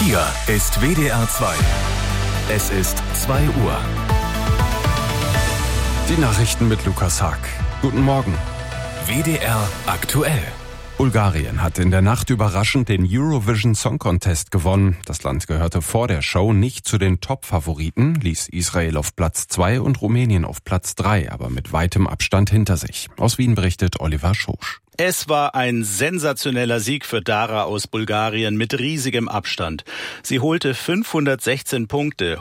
Hier ist WDR 2. Es ist 2 Uhr. Die Nachrichten mit Lukas Haag. Guten Morgen. WDR aktuell. Bulgarien hat in der Nacht überraschend den Eurovision Song Contest gewonnen. Das Land gehörte vor der Show nicht zu den Top-Favoriten, ließ Israel auf Platz 2 und Rumänien auf Platz 3, aber mit weitem Abstand hinter sich. Aus Wien berichtet Oliver Schosch. Es war ein sensationeller Sieg für Dara aus Bulgarien mit riesigem Abstand. Sie holte 516 Punkte,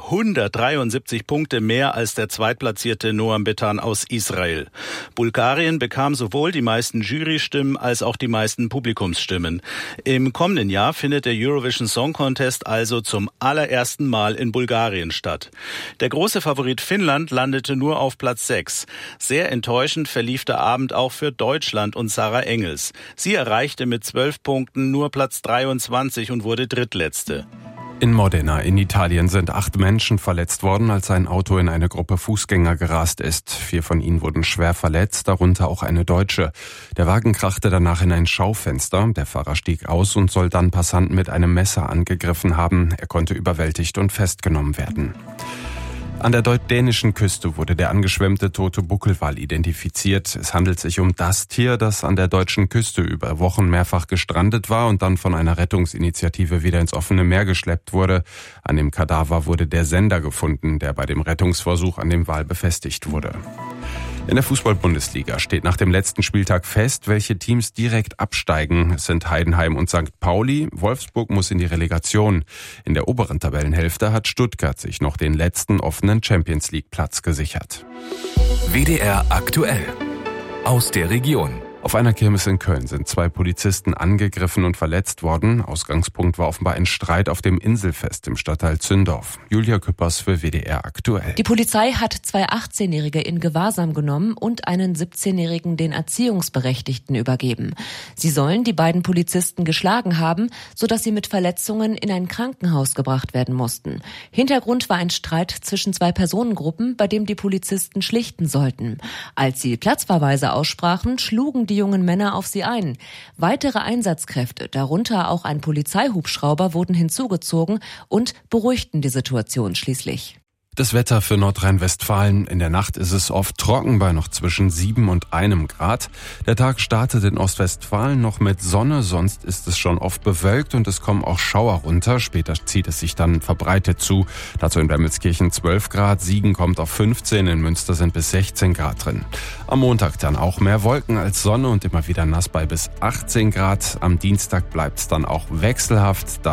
173 Punkte mehr als der zweitplatzierte Noam Betan aus Israel. Bulgarien bekam sowohl die meisten Jurystimmen als auch die meisten Publikumsstimmen. Im kommenden Jahr findet der Eurovision Song Contest also zum allerersten Mal in Bulgarien statt. Der große Favorit Finnland landete nur auf Platz 6. Sehr enttäuschend verlief der Abend auch für Deutschland und Sarah Engels. Sie erreichte mit 12 Punkten nur Platz 23 und wurde Drittletzte. In Modena in Italien sind 8 Menschen verletzt worden, als ein Auto in eine Gruppe Fußgänger gerast ist. 4 von ihnen wurden schwer verletzt, darunter auch eine Deutsche. Der Wagen krachte danach in ein Schaufenster. Der Fahrer stieg aus und soll dann Passanten mit einem Messer angegriffen haben. Er konnte überwältigt und festgenommen werden. An der deutsch-dänischen Küste wurde der angeschwemmte tote Buckelwal identifiziert. Es handelt sich um das Tier, das an der deutschen Küste über Wochen mehrfach gestrandet war und dann von einer Rettungsinitiative wieder ins offene Meer geschleppt wurde. An dem Kadaver wurde der Sender gefunden, der bei dem Rettungsversuch an dem Wal befestigt wurde. In der Fußball-Bundesliga steht nach dem letzten Spieltag fest, welche Teams direkt absteigen. Es sind Heidenheim und St. Pauli. Wolfsburg muss in die Relegation. In der oberen Tabellenhälfte hat Stuttgart sich noch den letzten offenen Champions-League-Platz gesichert. WDR aktuell. Aus der Region. Auf einer Kirmes in Köln sind 2 Polizisten angegriffen und verletzt worden. Ausgangspunkt war offenbar ein Streit auf dem Inselfest im Stadtteil Zündorf. Julia Küppers für WDR aktuell. Die Polizei hat 2 18-Jährige in Gewahrsam genommen und einen 17-Jährigen den Erziehungsberechtigten übergeben. Sie sollen die beiden Polizisten geschlagen haben, sodass sie mit Verletzungen in ein Krankenhaus gebracht werden mussten. Hintergrund war ein Streit zwischen 2 Personengruppen, bei dem die Polizisten schlichten sollten. Als sie Platzverweise aussprachen, schlugen die jungen Männer auf sie ein. Weitere Einsatzkräfte, darunter auch ein Polizeihubschrauber, wurden hinzugezogen und beruhigten die Situation schließlich. Das Wetter für Nordrhein-Westfalen. In der Nacht ist es oft trocken bei noch zwischen 7 und 1 Grad. Der Tag startet in Ostwestfalen noch mit Sonne, sonst ist es schon oft bewölkt und es kommen auch Schauer runter. Später zieht es sich dann verbreitet zu. Dazu in Wermelskirchen 12 Grad, Siegen kommt auf 15, in Münster sind bis 16 Grad drin. Am Montag dann auch mehr Wolken als Sonne und immer wieder nass bei bis 18 Grad. Am Dienstag bleibt es dann auch wechselhaft.